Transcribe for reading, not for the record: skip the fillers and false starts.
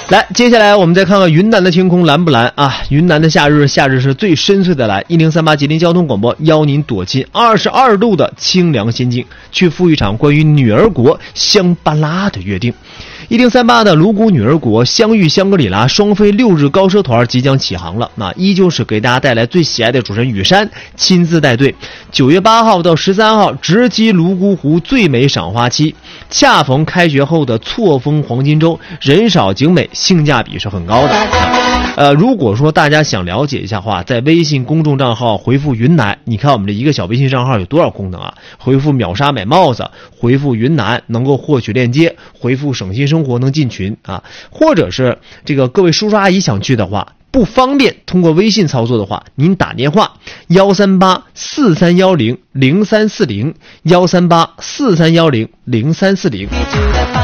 来，接下来我们再看看云南的天空蓝不蓝啊？云南的夏日是最深邃的蓝。1038吉林交通广播邀您躲进22度的清凉仙境，去赴一场关于女儿国香巴拉的约定。1038的泸沽女儿国相遇香格里拉双飞6日高奢团即将起航了，那依旧是给大家带来最喜爱的主持人雨山亲自带队。9月8号到13号直击泸沽湖最美赏花期，恰逢开学后的错峰黄金周，人少景美，性价比是很高的。如果说大家想了解一下的话，在微信公众账号回复云南，你看我们这一个小微信账号有多少功能啊？回复秒杀买帽子，回复云南能够获取链接，回复省心生活能进群啊，或者是这个各位叔叔阿姨想去的话，不方便通过微信操作的话，您打电话13843100340，13843100340。